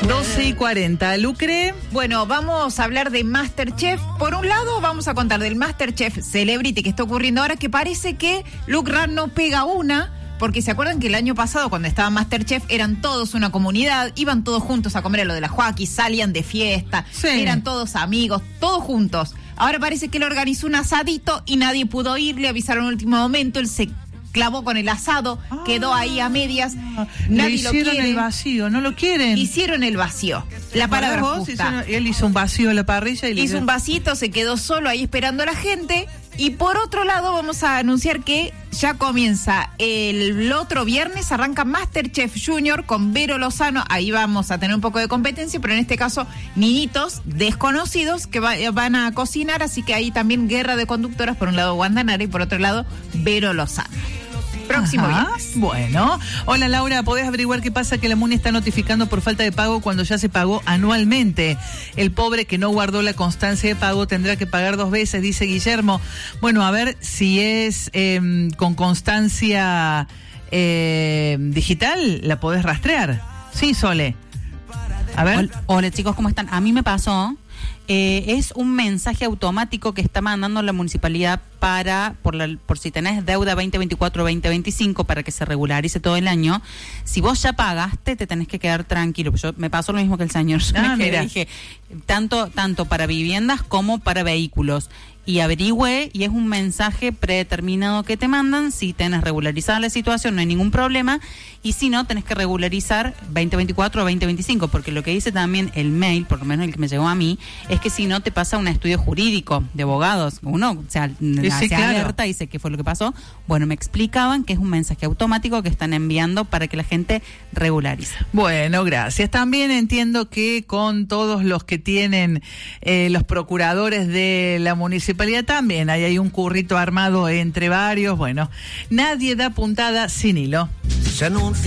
12:40. Lucre. Bueno, vamos a hablar de MasterChef. Por un lado, vamos a contar del MasterChef Celebrity que está ocurriendo ahora, que parece que Luke Rand no pega una, porque se acuerdan que el año pasado, cuando estaba MasterChef, eran todos una comunidad, iban todos juntos a comer a lo de la Joaquín, salían de fiesta, sí, eran todos amigos, todos juntos. Ahora parece que él organizó un asadito y nadie pudo ir, le avisaron en el último momento, él se clavó con el asado, quedó ahí a medias, nadie lo quiere. Hicieron el vacío, no lo quieren. Hicieron el vacío, la palabra justa. Él hizo un vacío en la parrilla y hizo un vasito, se quedó solo ahí esperando a la gente. Y por otro lado vamos a anunciar que ya comienza el otro viernes, arranca MasterChef Junior con Vero Lozano. Ahí vamos a tener un poco de competencia, pero en este caso niñitos desconocidos que van a cocinar, así que ahí también guerra de conductoras, por un lado Wanda Nara y por otro lado Vero Lozano. Próximo viernes. Bueno, hola Laura, ¿podés averiguar qué pasa que la MUNI está notificando por falta de pago cuando ya se pagó anualmente? El pobre que no guardó la constancia de pago tendrá que pagar 2 veces, dice Guillermo. Bueno, a ver si es con constancia digital, la podés rastrear. Sí, Sole. A ver. Hola chicos, ¿cómo están? A mí me pasó. Es un mensaje automático que está mandando la municipalidad por si tenés deuda 2024-2025 para que se regularice todo el año. Si vos ya pagaste, te tenés que quedar tranquilo. Me pasó lo mismo que el señor. Dije, tanto para viviendas como para vehículos. Y averigüé, y es un mensaje predeterminado que te mandan. Si tenés regularizada la situación, no hay ningún problema. Y si no, tenés que regularizar 2024 o 2025, porque lo que dice también el mail, por lo menos el que me llegó a mí, es que si no te pasa un estudio jurídico de abogados. Uno se alerta y dice qué fue lo que pasó. Bueno, me explicaban que es un mensaje automático que están enviando para que la gente regularice. Bueno, gracias. También entiendo que con todos los que tienen los procuradores de la municipalidad también hay un currito armado entre varios. Bueno, nadie da puntada sin hilo.